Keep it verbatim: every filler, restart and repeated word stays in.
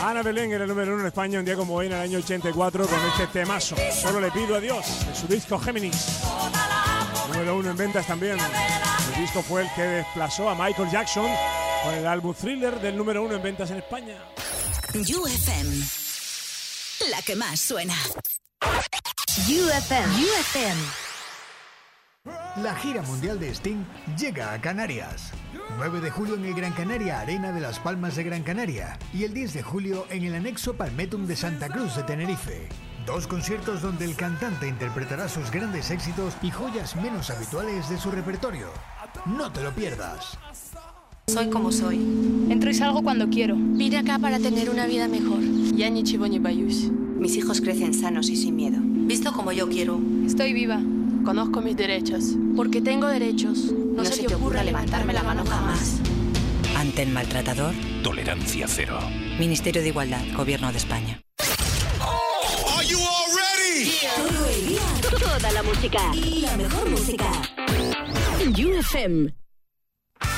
Ana Belén era el número uno en España un día como hoy en el año ochenta y cuatro con este temazo. Solo le pido a Dios, en su disco Géminis. Número uno en ventas también. El disco fue el que desplazó a Michael Jackson con el álbum Thriller del número uno en ventas en España. U F M, la que más suena. U F M. U F M. La gira mundial de Sting llega a Canarias. nueve de julio en el Gran Canaria Arena de Las Palmas de Gran Canaria y el diez de julio en el anexo Palmetum de Santa Cruz de Tenerife. Dos conciertos donde el cantante interpretará sus grandes éxitos y joyas menos habituales de su repertorio. No te lo pierdas. Soy como soy. Entro y salgo cuando quiero. Vine acá para tener una vida mejor. Yani Chiboni Bayush. Mis hijos crecen sanos y sin miedo. Visto como yo quiero. Estoy viva. Conozco mis derechos. Porque tengo derechos. No, no se, se te ocurra levantarme la mano jamás. Ante el maltratador, tolerancia cero. Ministerio de Igualdad, Gobierno de España. Are you all ready? Yeah. Todo el día, toda la música. La mejor música. U F M.